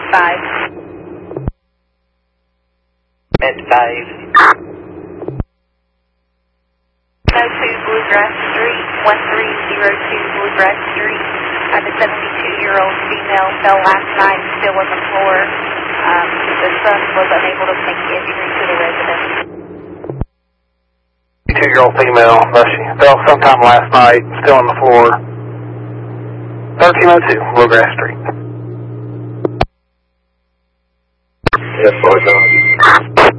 5. Med 5. 102 Bluegrass Street, 1302 Bluegrass Street. A 72-year-old female fell last night, still on the floor. The son was unable to make entry to the residence. 2-year-old female, she fell sometime last night, still on the floor. 1302 Bluegrass Street. Yes, boy,